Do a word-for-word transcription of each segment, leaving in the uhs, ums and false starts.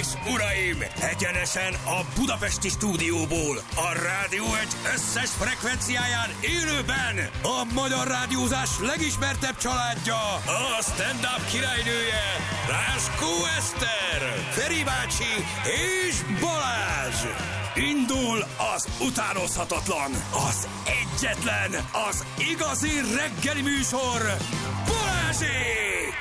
és uraim, egyenesen a budapesti stúdióból, a Rádió egy összes frekvenciáján élőben a magyar rádiózás legismertebb családja, a stand-up királynője, Ráskó Eszter, Feri bácsi és Balázs. Indul az utánozhatatlan, az egyetlen, az igazi reggeli műsor, Balázsék!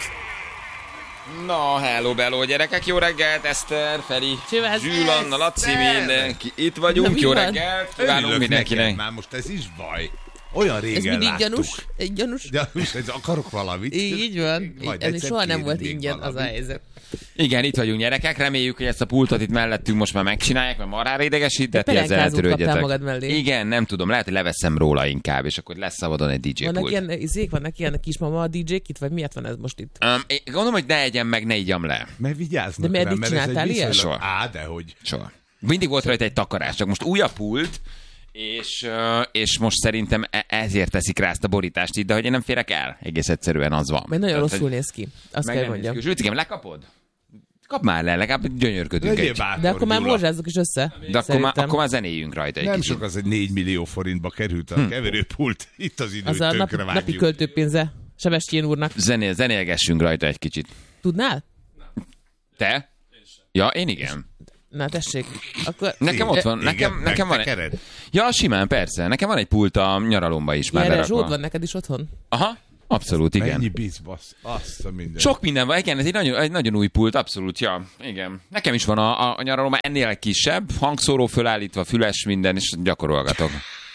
Na, hello, bello, gyerekek, jó reggelt, Eszter, Feri, Zsül, Anna, Laci, mindenki, itt vagyunk, na, jó reggelt, kívánunk mindenkinek. Már most ez is baj. Olyan régen ez mindig láttuk. gyanús, egy gyanús. Gyanús, ez akarok valamit. Így van, ez soha nem volt ingyen valamit. Az a helyzet. Igen, itt vagyunk, gyerekek, reméljük, hogy ezt a pultot itt mellettünk most már megcsinálják, mert marhára idegesít, de ti ezzel eltörődjetek. magad mellé. Igen, nem tudom, lehet, hogy leveszem róla inkább, és akkor lesz szabadon egy dé dzsé vannak pult. Ilyen izék, vannak ilyen kismama a dé dzsék itt, vagy miért van ez most itt? Um, én gondolom, hogy ne egyem meg, ne igyam le. Mert vigyáznak de rá, mert mert csináltál ez egy ilyen? viszonylag... Soha. Á, dehogy. Soha. Mindig volt rajta egy takarás, csak most új a pult, és, és most szerintem ezért teszik rá ezt a borítást itt, de hogy én nem férek el, egész egyszerűen az van. Mert nagyon tehát, rosszul néz ki, azt kell mondjam. Zsülcikém, lekapod? Kap már le, legalább gyönyörködünk egy. Bátor, de akkor már morzsázzuk is össze. De akkor már, akkor már zenéljünk rajta egy Nem kicsit. sok az, egy négy millió forintba került a hm. keverőpult. Itt az idő, az a nap, napi költőpénze Sebestyén úrnak. Zenél, zenélgessünk rajta egy kicsit. Tudnál? Te? Ja, én igen. Na tessék. Akkor... Nekem ott van, nekem, igen, nekem van egy... Ja, simán, persze. Nekem van egy pult a nyaralomba is már lerakva. Ilyen van neked is otthon? Aha, abszolút, igen. Mennyi bizbasz, azt a minden. Sok minden van, igen, ez egy nagyon, egy nagyon új pult, abszolút, ja, igen. Nekem is van a, a, a nyaralomba ennél egy kisebb, hangszóró fölállítva, füles, minden, és gyakorolgatok.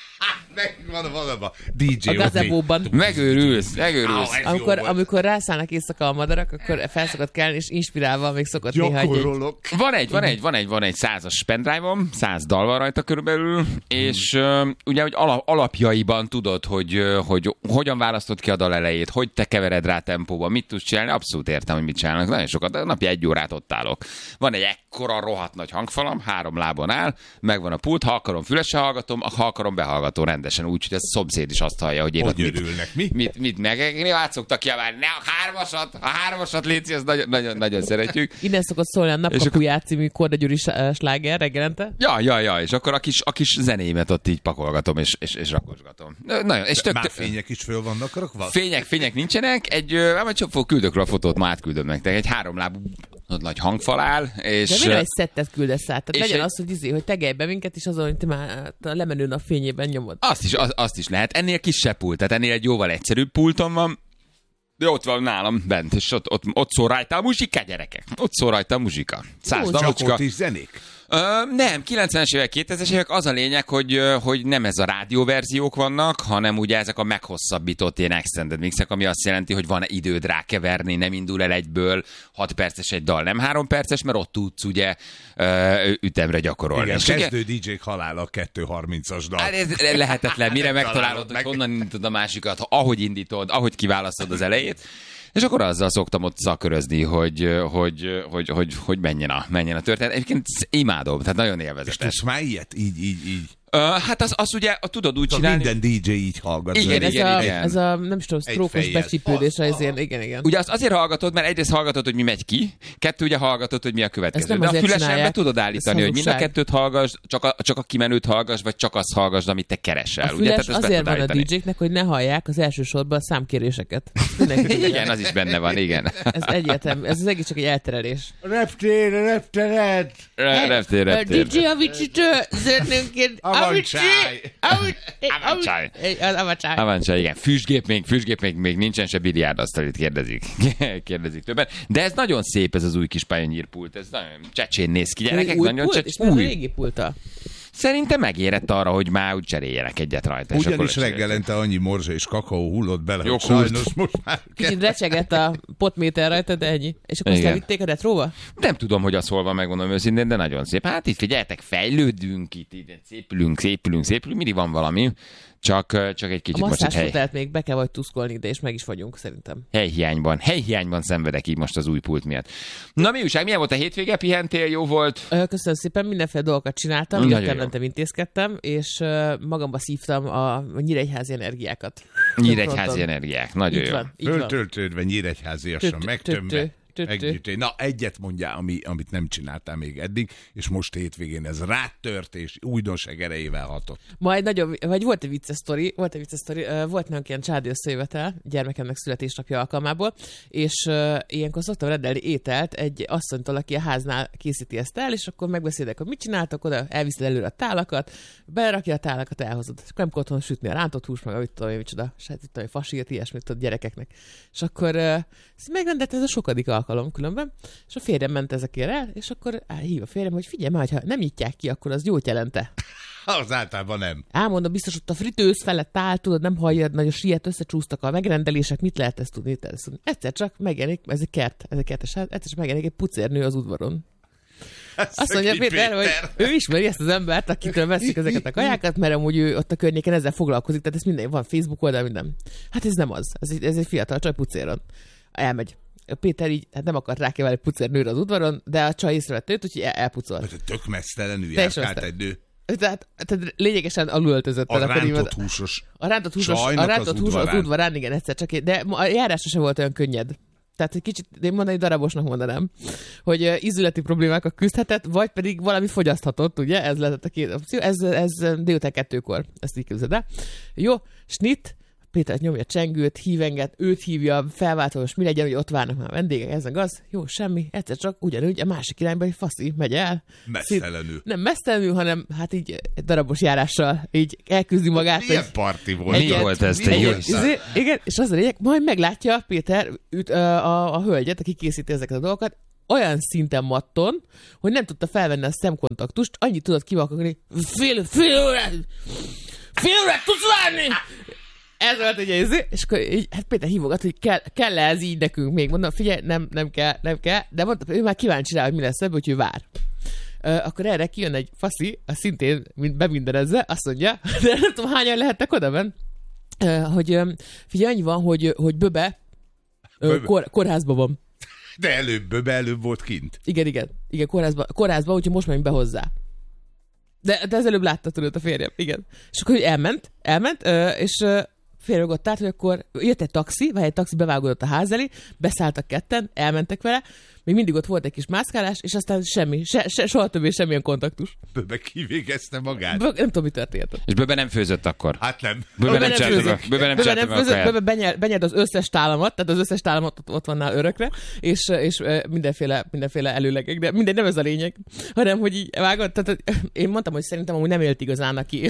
Van valami dé dzsé. A gazebóban. Megőrülsz, megőrülsz. Ah, amikor, amikor rászállnak éjszaka a madarak, akkor felszokott kelni, és inspirálva még szokott néha egy... Van egy, van egy, van egy, van egy százas pendrive-om, száz dal van rajta körülbelül, és uh, ugye, hogy alapjaiban tudod, hogy, uh, hogy hogyan választod ki a dal elejét, hogy te kevered rá tempóba, mit tudsz csinálni, abszolút értem, hogy mit csinálnak. Nagyon sokat, napi egy órát ott állok. Van egy ekkora rohadt nagy hangfalam, három lábon áll, megvan a pult, ha akarom fülesre hallgatom, ha akarom behallgató rendesen, úgy, hogy a szomszéd is azt hallja, hogy én hogy ott mit, mi? mit, mit meg. Én át szoktak kiabálni, ne a hármasat, a hármasat léci, azt nagyon, nagyon, nagyon szeretjük. Innen szokott szólni a Napkapuját című Korda Gyuri sláger reggelente. Ja, ja, ja, és akkor a kis, a kis zenémet ott így pakolgatom, és, és, és rakosgatom. Nagyon, és tök, már fények is föl vannak, rakva? Fények, fények nincsenek, egy, majd csak küldök rá a fotót, ma átküldöm nektek, egy háromlábú nagy hangfal áll, és... De miért egy szettet küldesz át? Tehát legyen egy... az, hogy, izé, hogy tegelj be minket, és azon, hogy te már a lemenő nap fényében nyomod. Azt is, az, azt is lehet. Ennél kisebb pult, tehát ennél egy jóval egyszerűbb pulton van, de ott van nálam bent, és ott, ott, ott szól rajta a muzsika, gyerekek. Ott szól rajta a muzsika. Száz dalocska. Csak ott is zenék? Ö, nem, kilencvenes évek, kétezres évek, az a lényeg, hogy, hogy nem ez a rádióverziók vannak, hanem ugye ezek a meghosszabbított ilyen extended mixek, ami azt jelenti, hogy van időd rákeverni, nem indul el egyből hat perces egy dal, nem három perces, mert ott tudsz ugye ütemre gyakorolni. Igen, és kezdő dé dzsék halála a kettő harmincas dal. Hát ez lehetetlen, mire megtalálod, hogy honnan indítod a másikat, ahogy indítod, ahogy kiválasztod az elejét. És akkor azzal szoktam ott szakörözni, hogy, hogy, hogy, hogy, hogy menjen, a, menjen a történet. Egyébként imádom, tehát nagyon élvezetes. És tudsz már ilyet? Így, így, így. Uh, hát az, az ugye tudod úgy csinálni... Minden dé dzsé így hallgat. Igen, ez, igen, a, igen. ez a, nem is tudom, sztrófos becsípődés, az ilyen, igen, igen. Ugye azt azért hallgatod, mert egyrészt hallgatod, hogy mi megy ki, kettő ugye hallgatod, hogy mi a következő. De a fülesen be tudod állítani, hogy mind a kettőt hallgass, csak a, csak a kimenőt hallgass, vagy csak azt hallgass, amit te keresel. A ugye? füles Tehát azért van a dé dzséknek, hogy ne hallják az első sorban a számkéréseket. Igen, az is benne van, igen. Ez egyértelmű, ez az egész csak egy elterelés. Reptér, reptered! Reptér, reptér. dé dzsé Avicii-től zöldnőnként Avicii! Avancsáj. Avancsáj. Avancsáj, igen. Füstgép még, füstgép még, még nincsen, se biliárdasztalit kérdezik. kérdezik többen. De ez nagyon szép, ez az új kis Pioneer-pult. Ez nagyon csecsén néz ki, gyerekek. Új nagyon pult? csecsén. És Új. régi pulta? Szerintem megérett arra, hogy már úgy cseréljenek egyet rajta. Ugyanis reggelente annyi morzsa és kakaó hullott bele, jó, hogy sajnos most már... Kicsit recsegett a potméter rajta, de ennyi. És akkor azt levitték a retróba? Nem tudom, hogy az hol van, megmondom őszintén, de nagyon szép. Hát itt figyeljetek, fejlődünk, itt, itt szépülünk, szépülünk, szépülünk, mindig van valami. Csak, csak egy kicsit a most egy hely... tehát még be kell vagy tuszkolni, de és meg is vagyunk szerintem. Helyhiányban, helyhiányban szenvedek így most az új pult miatt. Na mi újság, milyen volt a hétvége? Pihentél, jó volt? Köszönöm szépen, mindenféle dolgokat csináltam, jöttem, mentem, intézkedtem, és magamba szívtam a nyíregyházi energiákat. Nyíregyházi energiák, nagyon jó. Föltöltődve nyíregyháziasan megtömve. Együtt. Na, egyet mondjál, ami, amit nem csináltál még eddig, és most hétvégén ez rátört, és újdonság erejével hatott. Majd nagyon, vagy volt egy vicces sztori, volt egy vicces sztori, volt nagyon ilyen családi összejövetel gyermekemnek születésnapja alkalmából, és uh, ilyenkor szoktam rendelni ételt egy asszonytól, aki a háznál készíti ezt el, és akkor megbeszélek, hogy mit csináltak, oda elviszed előre a tálakat, berakja a tálakat, elhozod. És akkor nem otthon sütni a rántott hús, meg amit tudom én, micsoda, tudom, fasírt, ilyesmit tudod gyerekeknek. És akkor uh, megrendelt ez a sokadik alkalom különben, és a férjem ment ezekért el, és akkor á, hív a férjem, hogy figyelj már, ha nem nyitják ki, akkor az jót jelente. Az általában nem. Elmondom, biztos ott a fritőz felett áll, tudod, nem hallja, nagyon siet, összecsúsztak a megrendelések, mit lehet ezt tudni? Ezt tudni. Egyszer csak megjelenik, ez egy kert, ez egy kertes ház, egyszer csak megjelenik egy pucérnő az udvaron. Azt mondja Péter, hogy ő ismeri ezt az embert, akitől veszik ezeket a kajákat, mert amúgy ő ott a környéken ezzel foglalkozik, tehát ez minden, van Facebook oldal, minden. Hát ez nem az, ez egy, ez egy fiatal csaj pucéron. Elmegy. Péter így hát nem akart rákívánni pucérnőre az udvaron, de a csaj észrevett őt, úgyhogy el, elpucolt. Mert tök mesztelenül járkált egy nő. Tehát, tehát lényegesen alulöltözött. A rántott húsos. A rántott húsos, a rántott húsos az udvarán, igen, egyszer csak. De a járása sem volt olyan könnyed. Tehát egy kicsit, én mondani, darabosnak mondanám, hogy uh, ízületi problémákkal küzdhetett, vagy pedig valami fogyaszthatott, ugye? Ez lehetett a két opció. Ez, ez délután kettőkor, ezt így képzeld el. Jó, snit, Péter nyomja a csengőt, hívenget, őt hívja, felváltva, most mi legyen, hogy ott várnak már a vendégek, ez az. Jó, semmi, egyszer csak ugyanúgy a másik irányba egy faszi megy el. Mesztelenül. Nem mesztelenül, hanem hát így egy darabos járással így elküzdi magát. Milyen parti volt? Mi volt ez, te jó? Igen, és az a lényeg, majd meglátja Péter üt, a, a, a hölgyet, aki készíti ezeket a dolgokat, olyan szinten matton, hogy nem tudta felvenni a szemkontaktust, annyit tudott kivakarni, fél, fél órát, fél órát tudsz várni! Ez volt ugye ez, és akkor így, hát Péter hívogat, hogy kell, kell ez így nekünk még. Mondom, figyelj, nem, nem kell, nem kell, de mondta, ő már kíváncsi rá, hogy mi lesz ebből, hogy ő vár. Uh, akkor erre kijön egy faszi, a szintén beminderezve, azt mondja, de nem tudom, hányan lehettek oda benn, uh, hogy um, figyelj, annyi van, hogy, hogy Böbe, uh, Böbe. Kor, kórházban van. De előbb, Böbe előbb volt kint. Igen, igen, igen, kórházban, kórházban, úgyhogy most menjünk be hozzá. De, de az előbb látta tudod a férjem, igen. És akkor elment, elment, uh, és uh, férjeg ott állt, hogy akkor jött egy taxi, vagy egy taxi bevágódott a ház elé, beszálltak ketten, elmentek vele, még mindig ott volt egy kis mászkálás, és aztán semmi, se, se, soha többé semmilyen kontaktus. Böbe kivégezte magát. Böbe, nem tudom, mi történt. És Böbe nem főzött akkor? Hát nem. Böbe, Böbe nem főzött. Böbe nem főzött. Böbe benyert az összes tálamat, tehát az összes tálamat ott, ott van nála örökre, és, és mindenféle, mindenféle előlegek, de minden nem ez a lényeg, hanem, hogy így vágott, tehát én mondtam, hogy szerintem amúgy nem élt igazán, aki...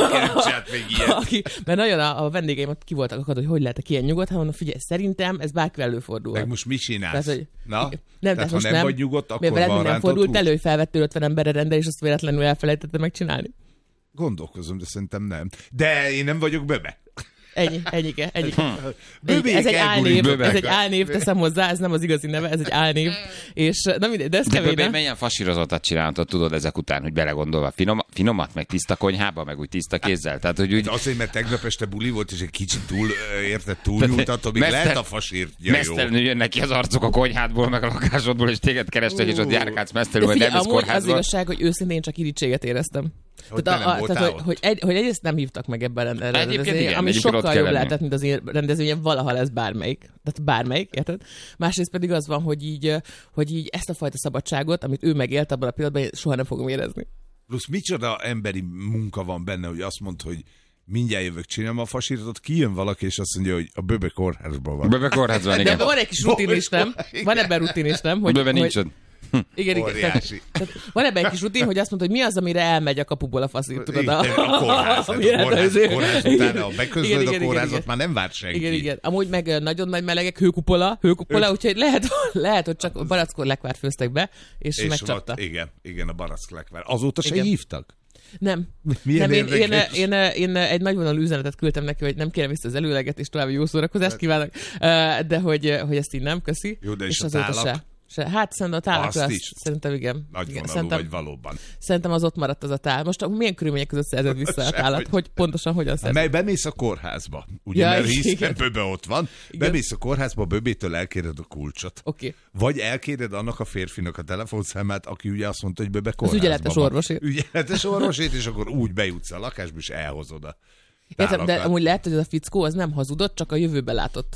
aki mert nagyon a, a vendégeim ott ki voltak akad, hogy hogy lehet ilyen nyugodt, hanem mondom, figyelj, szerintem ez bárkivel előfordul. Meg most mit csinálsz? Tehát, hogy, Na? Nem, tehát ha nem, nem vagy nyugodt, akkor van rántott nem fordult hús? elő, hogy felvettél ötven emberre rendel, és azt véletlenül elfelejtette megcsinálni. Gondolkozom, de szerintem nem. De én nem vagyok Böbe. Ennyi, ennyike, ennyi. Böbék ez egy álnév, Böbek. ez egy álnév, teszem hozzá, ez nem az igazi neve, ez egy álnév. És na mindegy, de ez de kevén. Böbé milyen fasírozottat csináltad, tudod ezek után, hogy belegondolva finom, finomat, meg tiszta konyhába, meg úgy tiszta kézzel. Tehát, hogy úgy... Azért, mert tegnap este buli volt, és egy kicsit túl, érted, túlnyújtat, amíg Mesztel... lehet a fasírt. Ja, mesztelenül jönnek ki az arcok a konyhádból, meg a lakásodból, és téged kerestek, és ott járkálsz mesztelenül, vagy nem jössz kórházba. Az igazság, hogy őszintén csak irítséget éreztem. Hogy tehát, a, tehát hogy, hogy, egy, hogy egyrészt nem hívtak meg ebben a rendezvényen, ami igen, sokkal jobb lehetett, mint az én rendezvényen valaha lesz bármelyik. Tehát bármelyik, érted? Másrészt pedig az van, hogy így, hogy így ezt a fajta szabadságot, amit ő megélt abban a pillanatban, soha nem fogom érezni. Plusz micsoda emberi munka van benne, hogy azt mondta, hogy mindjárt jövök, csinálom a fasírtot, kijön valaki, és azt mondja, hogy a Böbe kórházban van. Böbe kórházban, igen. De van egy kis rutin is, nem? Van ebben rutin is, nem? Hogy, Böbe nincs hogy... Igen, igen. Tehát, tehát van ebben egy kis rutin, hogy azt mondta, hogy mi az, amire elmegy a kapuból a faszít, tudod? A, a kórház, a kórház, kórház után, ha beközlöd a kórházat, már nem vár senki. Igen, igen. Amúgy meg nagyon nagy melegek, hőkupola, hőkupola, úgyhogy lehet, lehet, hogy csak barackor lekvárt főztek be, és, és megcsapta. Ott, igen, igen, a barack lekvár. Azóta se hívtak? Nem. Milyen nem, én, én, én, én, én egy nagyvonalú üzenetet küldtem neki, hogy nem kérem vissza az előleget, és további jó szórakozást kívánok, de hogy, hogy ezt így nem, köszi. Jó, de és, és a tálak? Se. Se. Hát szerintem a tálakra azt, azt szerintem igen. Nagyvonalú szerintem, vagy valóban. Szerintem az ott maradt az a tál. Most milyen körülmények között szerzed vissza a tálat? Hogy, hogy pontosan hogyan szerzed? Mely bemész a kórházba, ugye, ja, mert hiszen Böbe ott van. Igen. Bemész a kórházba, Böbétől elkéred a kulcsot. Okay. Vagy elkéred annak a férfinak a telefonszámát, aki ugye azt mondta, hogy Böbe kórházban. Az ügyeletes orvosét. Ügyeletes orvosét, és akkor úgy bejutsz a lakásba, és elhozod a Értem, de amúgy lehet, hogy az a fickó az nem hazudott, csak a jövőbe látott.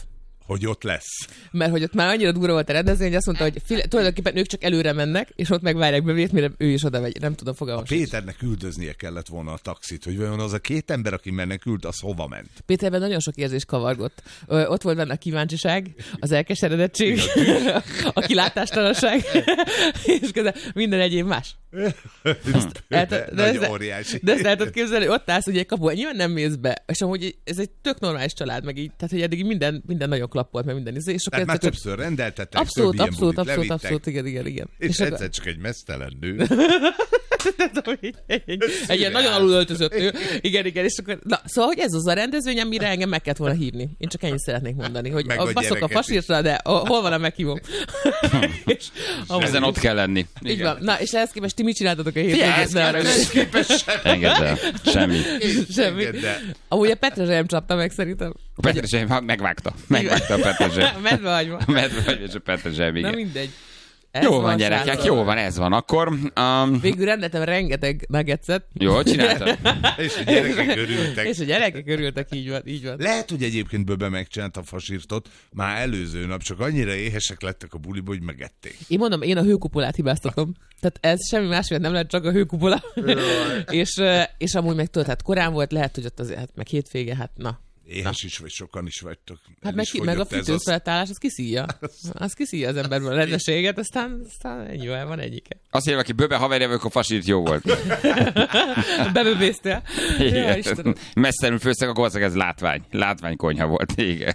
hogy ott lesz. Mert hogy ott már annyira durva volt a rendezvény, hogy azt mondta, hogy fél, tulajdonképpen ők csak előre mennek, és ott megvárják bevét, mire ő is oda megy. Nem tudom, fogalmam. Péternek üldöznie kellett volna a taxit, hogy vajon az a két ember, aki menekült, az hova ment. Péterben nagyon sok érzés kavargott. Ö, ott volt benne a kíváncsiság, az elkeseredettség, a kilátástalanság, és közben minden egyéb más. Azt, el, de, de, Nagy de, óriási. de ezt el tudod képzelni, hogy ott állsz, ugye egy kapu, nyilván nem mész be, és amúgy ez egy tök normális család, meg így, tehát hogy eddig minden, minden nagyon klappolt, meg minden izé, és Tehát már akkor... többször rendeltettek, Abszolút, több abszolút, ilyen abszolút, budit abszolút, igen, igen, igen. És, és akkor- egyszer csak egy mesztelen nő. egy, egy ilyen nagyon alulöltözött nő. Igen, igen, és akkor, na, szóval, hogy ez az a rendezvény, amire engem meg kellett volna hívni. Én csak ennyit szeretnék mondani, hogy Meg a, a baszok a gyereket fasírtra, de a, hol van a meghívom? és, amúgy- Ezen ott kell lenni. Így van. Na, és ehhez képest ti mit csináltatok a Figyelj, héten? ez Ne arra- Ez képes Engedd el. Semmi. Semmi. Engedd el. Amúgy a Petrezsely nem csapta meg szerintem. A Petrezsely megvágta. Megvágta a Petrezsely. Medve hagyma. A medve és a Petrezsely, Na igen. mindegy. Ez Jó van, gyerekek, srácok. jó van, ez van. Akkor um, Végül rendeltem rengeteg nuggetset. jól csináltam. És a gyerekek örültek. És a gyerekek örültek, így van, így van. Lehet, hogy egyébként Böbe megcsinálta a fasírtot, már előző nap, csak annyira éhesek lettek a buliba, hogy megették. Én mondom, én a hőkupolát hibáztatom. Tehát ez semmi más miatt nem lehet, csak a hőkupola. és, ö, és amúgy meg tudod, hát korán volt, lehet, hogy ott azért, hát meg hétvége, hát na. Éhes is vagy, sokan is vagytok. Hát El meg, is ki, meg a fogyott ez az- fűtőszfeltállás, az kiszíja. Az kiszíja az emberből a rendességet, aztán, aztán ennyi el van egyike. Azt hívja, aki Böbe haverja, vagyok, a fasírt jó volt. Beböbésztél. Ja, Igen. Istenem. Messzenül főztek, akkor valószínűleg ez látvány. Látványkonyha volt, igen.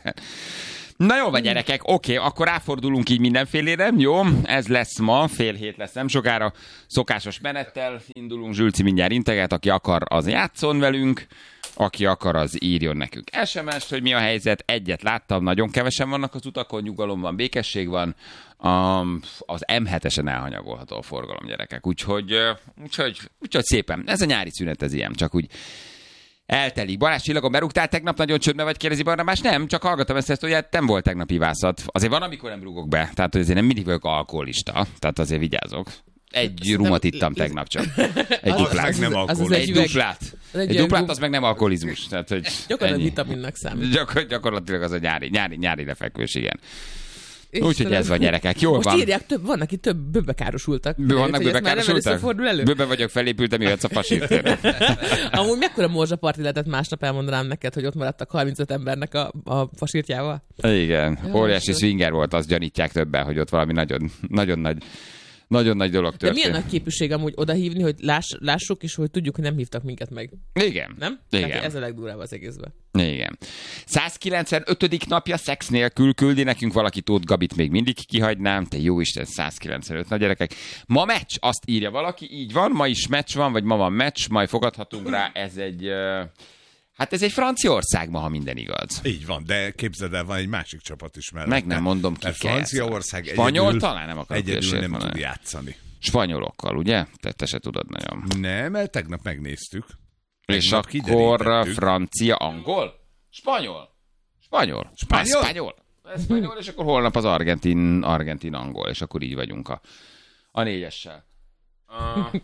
Na jó van, gyerekek, oké, akkor ráfordulunk így mindenfélére, jó? Ez lesz ma, fél hét lesz nem sokára. Szokásos menettel indulunk, Zsülci mindjárt integet, aki akar, az játszon velünk, aki akar, az írjon nekünk es em es-t, hogy mi a helyzet. Egyet láttam, nagyon kevesen vannak az utakon, nyugalom van, békesség van. Um, az em hetesen elhanyagolható a forgalom, gyerekek. Úgyhogy, uh, úgyhogy, úgyhogy szépen. Ez a nyári szünet, ez ilyen, csak úgy eltelik. Balázs Csillagon berúgtál tegnap, nagyon csöndbe vagy, kérdezi Barnabás? Nem, csak hallgattam ezt, ezt hogy hát nem volt tegnap ivászat. Azért van, amikor nem rúgok be, tehát hogy azért nem mindig vagyok alkoholista, tehát azért vigyázok. Egy rumot ittam tegnap csak. Egy Az- duplát. meg nem az- az alkoholizmus. egy Egy üveg- duplát. az egy Egy ilyen duplát, gum- az meg nem alkoholizmus. Tehát, hogy Gyakorlatilag ennyi. vitaminnak számít. Gyakor- gyakorlatilag az a nyári, nyári, nyári lefekvés, igen. Istenem. Úgyhogy ez van, gyerekek. Jól Most van. írják, több, vannak itt több bőbekárosultak. Bő, vannak Hogy ez már nem bőbekárosultak? először fordul elő? Bőbe vagyok, felépültem, jöhetsz a fasírtérre. Amúgy mekkora morzsaparti lehetett másnap, elmondanám neked, hogy ott maradtak harmincöt embernek a, a fasírtjával? Igen, Ja, óriási Istenem. swinger volt, azt gyanítják többen, hogy ott valami nagyon, nagyon nagy, nagyon nagy dolog De történt. milyen nagy képűség amúgy odahívni, hogy láss, lássuk, és hogy tudjuk, hogy nem hívtak minket meg. Igen. Nem? Igen. Tehát ez a legdurább az egészben. Igen. százkilencvenötödik napja szex nélkül küldi nekünk valaki, Tóth Gabit még mindig kihagynám. Te jó Isten, százkilencvenöt, na gyerekek. Ma meccs, azt írja valaki, így van, ma is meccs van, vagy ma van meccs, majd fogadhatunk rá, ez egy... Uh, hát ez egy Franciaország ma, ha minden igaz. Így van, de képzeld el, van egy másik csapat is mellette. Meg nem mondom, ki Mert kell. Franciaország Spanyol egyedül, talán nem akarok egyedül hülyeséget nem mondani. tud játszani. Spanyolokkal, ugye? Te, te se tudod nagyon. Nem, mert tegnap megnéztük. És Tegnap akkor kiderítettük. francia, angol? Spanyol? Spanyol? Spanyol? Ah, spanyol. Ez spanyol, és akkor holnap az argentin, argentin, angol, és akkor így vagyunk a, a négyessel. Uh,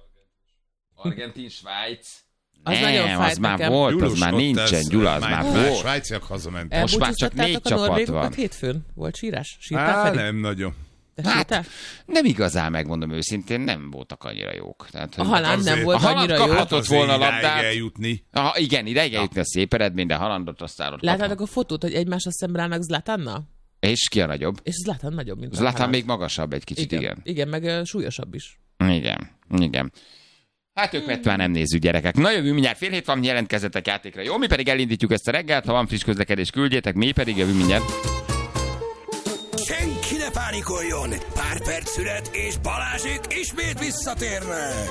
argentin, Svájc. Az Nem, nagyon fájt az már nekem. volt, Gyulus, az már ott nincsen, ez- Gyula, az már már volt. svájciak hazament. Most már csak négy Elbúcsúztattátok a csapat norvégokat van. hétfőn? Volt sírás? Sírtál, Á, Feri? nem nagyon. Te sírtál? Hát, nem igazán, megmondom őszintén, nem voltak annyira jók. Tehát, A hogy- Haaland nem azért- volt A Haaland annyira jó. kaphatott Azért volna idáig labdát. eljutni. Aha, igen, ideig eljutni a szép eredmény, de Haalandot aztán ott Láttátok a fotót, hogy egymásra szemben állnak Zlatannal? És ki a nagyobb? És Zlatan nagyobb, mint a Zlatan Haaland. még magasabb egy kicsit, igen. Igen, igen meg uh, súlyosabb is. Igen, igen. Hát ők mert már nem nézzük, gyerekek. Na jövő mindjárt fél hét van, jelentkezzetek játékra. Jó, mi pedig elindítjuk ezt a reggelt, ha van friss közlekedés, küldjétek, mi pedig jövő mindjárt. Senki ne pánikoljon! Pár perc szület, és Balázsék ismét visszatérnek!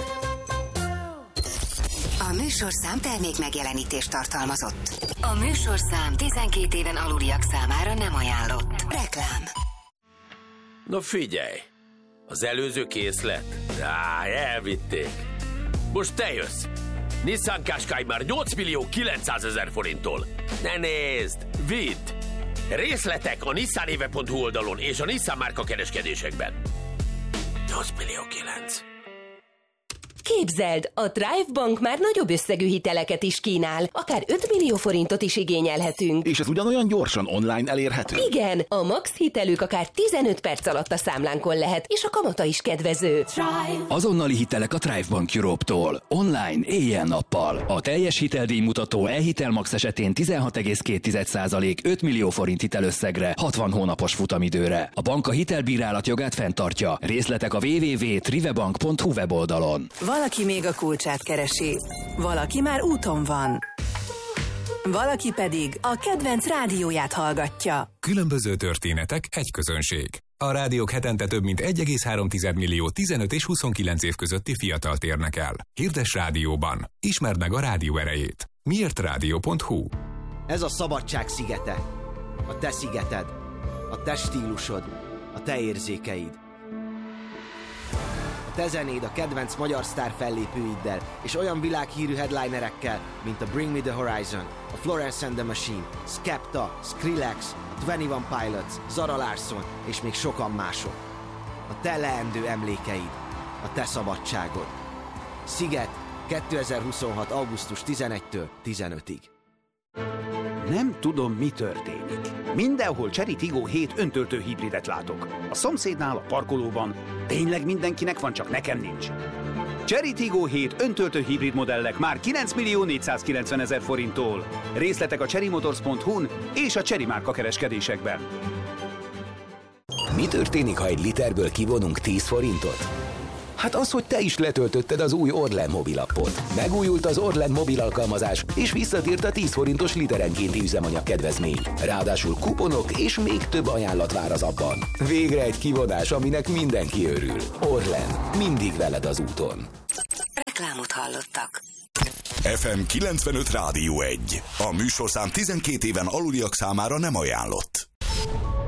A műsorszám termék megjelenítést tartalmazott. A műsorszám tizenkét éven aluliak számára nem ajánlott. Reklám. Na figyelj! Az előző készlet? Á, elvitték. Most te jössz. Nissan Qashqai már nyolc millió kilencszázezer forinttól. Ne nézd! Vidd! Részletek a nissanéve pont hu oldalon és a Nissan márka kereskedésekben. nyolc millió kilenc. Képzeld, a Thrive Bank már nagyobb összegű hiteleket is kínál, akár öt millió forintot is igényelhetünk. És ez ugyanolyan gyorsan online elérhető? Igen, a max hitelük akár tizenöt perc alatt a számlánkon lehet, és a kamata is kedvező. Thrive. Azonnali hitelek a Thrive Bank Europe-tól. Online, éjjel-nappal. A teljes hiteldíj mutató e-hitel max esetén tizenhat egész két százalék öt millió forint hitelösszegre, hatvan hónapos futamidőre. A bank a hitelbírálat jogát fenntartja. Részletek a double-u double-u double-u pont trivebank pont hu weboldalon. Valaki még a kulcsát keresi. Valaki már úton van. Valaki pedig a kedvenc rádióját hallgatja. Különböző történetek, egy közönség. A rádiók hetente több mint egy egész három millió tizenöt és huszonkilenc év közötti fiatalt érnek el. Hirdess rádióban. Ismerd meg a rádió erejét. miért rádió pont hu. Ez a szabadság szigete. A te szigeted. A te stílusod. A te érzékeid. A te zenéd a kedvenc magyar sztár fellépőiddel és olyan világhírű headlinerekkel, mint a Bring Me The Horizon, a Florence and the Machine, Skepta, Skrillex, a twenty-one Pilots, Zara Larsson és még sokan mások. A te leendő emlékeid. A te szabadságod. Sziget, kétezer-huszonhat. augusztus tizenegyedikétől tizenötödikéig. Nem tudom, mi történik. Mindenhol Chery Tiggo hét öntöltő hibridet látok. A szomszédnál, a parkolóban. Tényleg mindenkinek van, csak nekem nincs. Chery Tiggo hét öntöltő hibrid modellek már kilenc millió négyszázkilencven ezer forinttól. Részletek a chery motors pont hu-n és a Chery márka kereskedésekben. Mi történik, ha egy literből kivonunk tíz forintot? Hát az, hogy te is letöltötted az új Orlen mobilappot. Megújult az Orlen mobil alkalmazás, és visszatért a tíz forintos literenkénti üzemanyag kedvezmény. Ráadásul kuponok és még több ajánlat vár az appban. Végre egy kivonás, aminek mindenki örül. Orlen, mindig veled az úton. Reklámot hallottak. ef em kilencvenöt Rádió egy. A műsorszám tizenkét éven aluliak számára nem ajánlott.